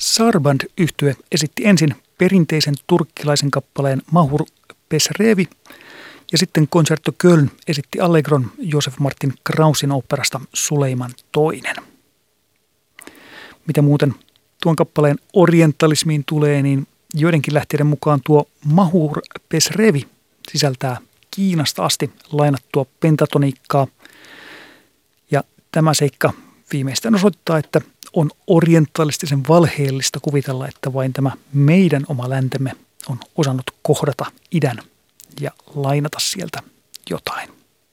Sarband-yhtye esitti ensin perinteisen turkkilaisen kappaleen Mahur Pesrevi ja sitten Concerto Köln esitti Allegron Josef Martin Krausin oopperasta Suleiman II. Mitä muuten tuon kappaleen orientalismiin tulee, niin joidenkin lähteiden mukaan tuo Mahur Pesrevi sisältää Kiinasta asti lainattua pentatoniikkaa. Ja tämä seikka viimeistään osoittaa, että on orientalistisen valheellista kuvitella, että vain tämä meidän oma läntemme on osannut kohdata idän ja lainata sieltä jotain.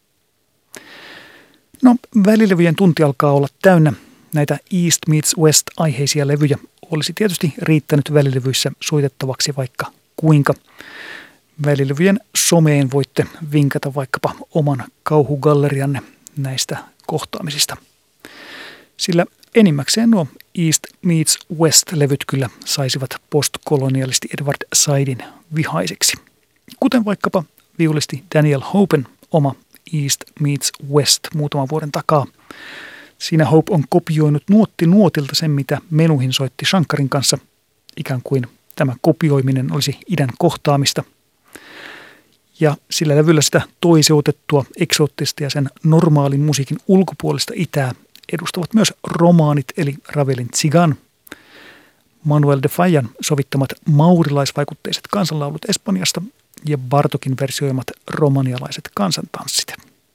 No, välilevyjen tunti alkaa olla täynnä. Näitä East meets West -aiheisia levyjä olisi tietysti riittänyt välilevyissä soitettavaksi vaikka kuinka. Välilevyjen someen voitte vinkata vaikkapa oman kauhugallerianne näistä kohtaamisista. Sillä enimmäkseen nuo East meets West-levyt kyllä saisivat postkolonialisti Edward Saidin vihaiseksi. Kuten vaikkapa viulisti Daniel Hopen oma East meets West muutaman vuoden takaa. Siinä Hope on kopioinut nuotti nuotilta sen, mitä Menuhin soitti Shankarin kanssa, ikään kuin tämä kopioiminen olisi idän kohtaamista. Ja sillä levyllä sitä toiseutettua, eksoottista ja sen normaalin musiikin ulkopuolista itää edustavat myös romaanit eli Ravelin Tsigan, Manuel de Fallan sovittamat maurilaisvaikutteiset kansanlaulut Espanjasta ja Bartokin versioimat romanialaiset kansantanssit.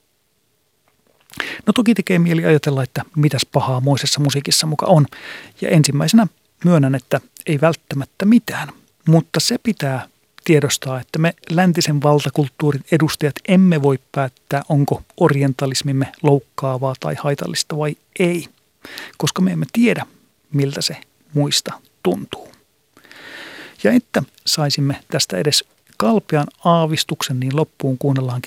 No toki tekee mieli ajatella, että mitäs pahaa moisessa musiikissa muka on. Ja ensimmäisenä myönnän, että ei välttämättä mitään, mutta se pitää tiedostaa, että me läntisen valtakulttuurin edustajat emme voi päättää, onko orientalismimme loukkaavaa tai haitallista vai ei, koska me emme tiedä, miltä se muista tuntuu. Ja että saisimme tästä edes kalpean aavistuksen, niin loppuun kuunnellaankin